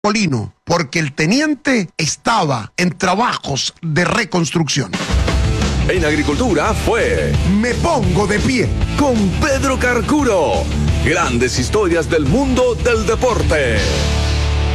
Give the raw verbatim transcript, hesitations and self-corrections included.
Molino, porque el teniente estaba en trabajos de reconstrucción. En agricultura fue Me pongo de pie con Pedro Carcuro. Grandes historias del mundo del deporte.